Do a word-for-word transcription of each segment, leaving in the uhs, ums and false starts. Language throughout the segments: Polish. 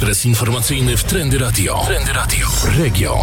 Adres informacyjny w Trendy Radio. Trendy Radio. Region.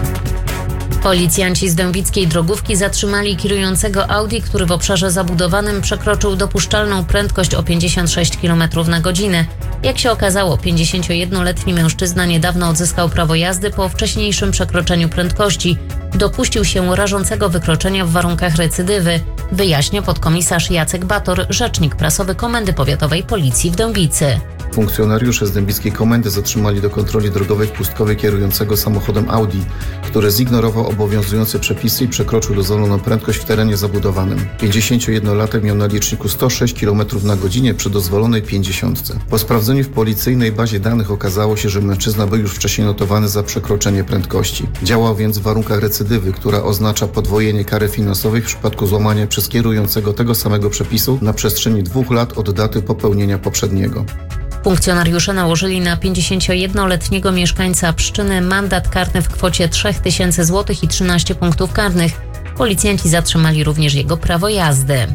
Policjanci z dębickiej drogówki zatrzymali kierującego Audi, który w obszarze zabudowanym przekroczył dopuszczalną prędkość o pięćdziesiąt sześć kilometrów na godzinę. Jak się okazało, pięćdziesięciojednoletni mężczyzna niedawno odzyskał prawo jazdy po wcześniejszym przekroczeniu prędkości. Dopuścił się rażącego wykroczenia w warunkach recydywy, wyjaśnia podkomisarz Jacek Bator, rzecznik prasowy Komendy Powiatowej Policji w Dębicy. Funkcjonariusze z dębickiej komendy zatrzymali do kontroli drogowej w Pustkowie kierującego samochodem Audi, który zignorował obowiązujące przepisy i przekroczył dozwoloną prędkość w terenie zabudowanym. pięćdziesięciojednolatek miał na liczniku sto sześć kilometrów na godzinę przy dozwolonej pięćdziesiątce. Po sprawdzeniu w policyjnej bazie danych okazało się, że mężczyzna był już wcześniej notowany za przekroczenie prędkości. Działał więc w warunkach recydywy, która oznacza podwojenie kary finansowej w przypadku złamania przez kierującego tego samego przepisu na przestrzeni dwóch lat od daty popełnienia poprzedniego. Funkcjonariusze nałożyli na pięćdziesięciojednoletniego mieszkańca Pszczyny mandat karny w kwocie trzy tysiące złotych i trzynaście punktów karnych. Policjanci zatrzymali również jego prawo jazdy.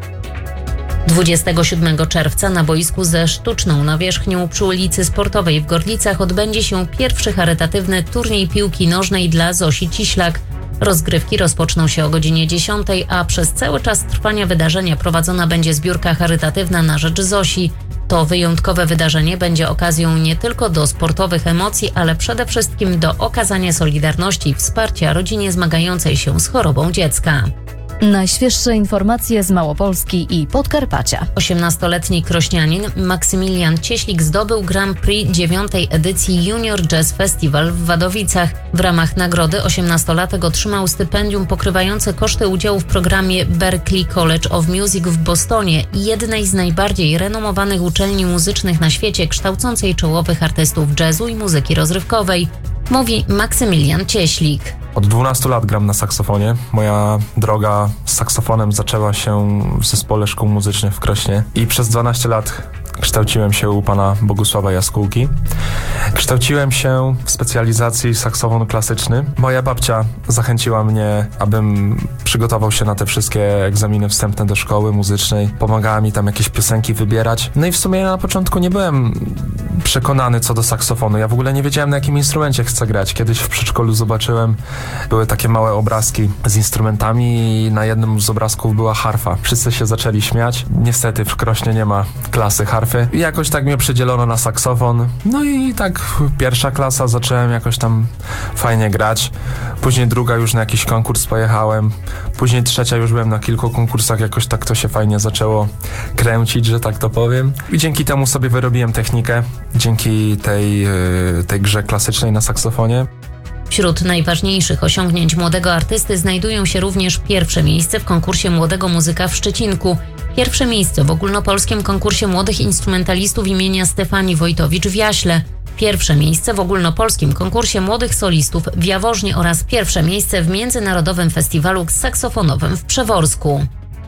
dwudziestego siódmego czerwca na boisku ze sztuczną nawierzchnią przy ulicy Sportowej w Gorlicach odbędzie się pierwszy charytatywny turniej piłki nożnej dla Zosi Ciślak. Rozgrywki rozpoczną się o godzinie dziesiątej, a przez cały czas trwania wydarzenia prowadzona będzie zbiórka charytatywna na rzecz Zosi. To wyjątkowe wydarzenie będzie okazją nie tylko do sportowych emocji, ale przede wszystkim do okazania solidarności i wsparcia rodzinie zmagającej się z chorobą dziecka. Najświeższe informacje z Małopolski i Podkarpacia. osiemnastoletni krośnianin Maksymilian Cieślik zdobył Grand Prix dziewiątej edycji Junior Jazz Festival w Wadowicach. W ramach nagrody osiemnastolatek otrzymał stypendium pokrywające koszty udziału w programie Berklee College of Music w Bostonie, jednej z najbardziej renomowanych uczelni muzycznych na świecie, kształcącej czołowych artystów jazzu i muzyki rozrywkowej, mówi Maksymilian Cieślik. Od dwunastu lat gram na saksofonie. Moja droga z saksofonem zaczęła się w zespole szkół muzycznych w Krośnie i przez dwanaście lat kształciłem się u pana Bogusława Jaskółki. Kształciłem się w specjalizacji saksofon klasyczny. Moja babcia zachęciła mnie, abym przygotował się na te wszystkie egzaminy wstępne do szkoły muzycznej. Pomagała mi tam jakieś piosenki wybierać. No i w sumie na początku nie byłem przekonany co do saksofonu. Ja w ogóle nie wiedziałem, na jakim instrumencie chcę grać. Kiedyś w przedszkolu zobaczyłem, były takie małe obrazki z instrumentami i na jednym z obrazków była harfa. Wszyscy się zaczęli śmiać. Niestety w Krośnie nie ma klasy harfy. I jakoś tak mnie przydzielono na saksofon. No i tak pierwsza klasa zacząłem jakoś tam fajnie grać. Później druga już na jakiś konkurs pojechałem. Później trzecia już byłem na kilku konkursach. Jakoś tak to się fajnie zaczęło kręcić, że tak to powiem. I dzięki temu sobie wyrobiłem technikę. Dzięki tej, tej grze klasycznej na saksofonie. Wśród najważniejszych osiągnięć młodego artysty znajdują się również pierwsze miejsce w konkursie Młodego Muzyka w Szczecinku, pierwsze miejsce w ogólnopolskim konkursie młodych instrumentalistów imienia Stefanii Wojtowicz w Jaśle, pierwsze miejsce w ogólnopolskim konkursie młodych solistów w Jaworznie oraz pierwsze miejsce w Międzynarodowym Festiwalu Saksofonowym w Przeworsku.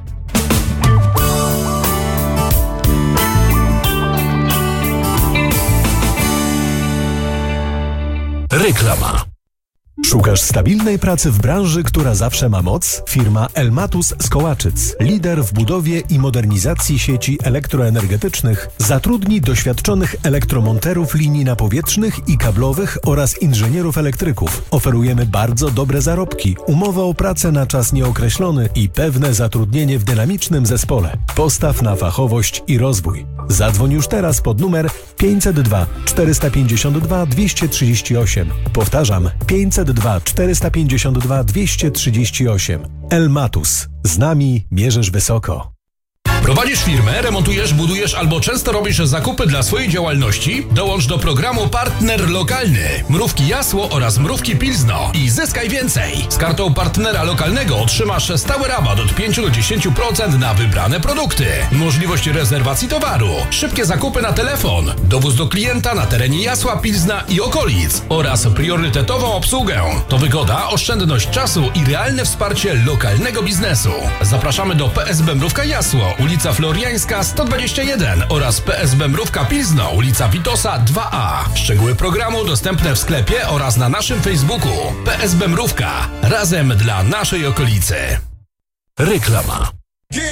Reklama. Szukasz stabilnej pracy w branży, która zawsze ma moc? Firma Elmatus z Kołaczyc, lider w budowie i modernizacji sieci elektroenergetycznych, zatrudni doświadczonych elektromonterów linii napowietrznych i kablowych oraz inżynierów elektryków. Oferujemy bardzo dobre zarobki, umowę o pracę na czas nieokreślony i pewne zatrudnienie w dynamicznym zespole. Postaw na fachowość i rozwój. Zadzwoń już teraz pod numer pięćset dwa czterysta pięćdziesiąt dwa dwieście trzydzieści osiem. Powtarzam, pięćset dwa czterysta pięćdziesiąt dwa dwieście trzydzieści osiem. Elmatus. Z nami mierzysz wysoko. Prowadzisz firmę, remontujesz, budujesz albo często robisz zakupy dla swojej działalności? Dołącz do programu Partner Lokalny Mrówki Jasło oraz Mrówki Pilzno i zyskaj więcej. Z kartą partnera lokalnego otrzymasz stały rabat od pięć do dziesięciu procent na wybrane produkty, możliwość rezerwacji towaru, szybkie zakupy na telefon, dowóz do klienta na terenie Jasła, Pilzna i okolic oraz priorytetową obsługę. To wygoda, oszczędność czasu i realne wsparcie lokalnego biznesu. Zapraszamy do P S B Mrówka Jasło, ulica Floriańska sto dwadzieścia jeden oraz P S B Mrówka Pilzno, ulica Witosa dwa A. Szczegóły programu dostępne w sklepie oraz na naszym Facebooku. P S B Mrówka. Razem dla naszej okolicy. Reklama.